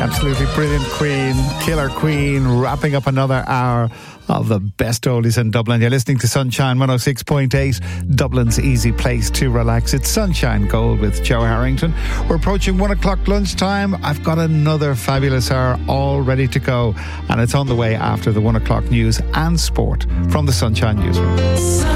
Absolutely brilliant Queen, killer Queen, wrapping up another hour of the best oldies in Dublin. You're listening to Sunshine 106.8, Dublin's easy place to relax. It's Sunshine Gold with Joe Harrington. We're approaching 1 o'clock lunchtime. I've got another fabulous hour all ready to go, and it's on the way after the 1 o'clock news and sport from the Sunshine Newsroom.